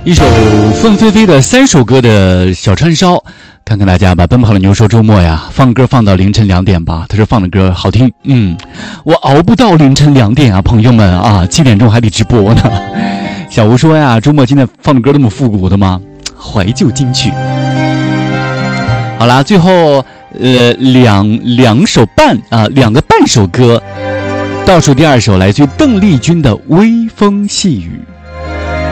一首凤飞飞的3首歌的小串烧，看看大家吧。奔跑的牛说周末呀，放歌放到凌晨2点吧。他说放的歌好听，我熬不到凌晨2点啊，朋友们啊，7点钟还得直播呢。小吴说呀，周末今天放的歌那么复古的吗？怀旧金曲。好啦，最后两首半啊，2个半首歌，倒数第2首来自于邓丽君的《微风细雨》。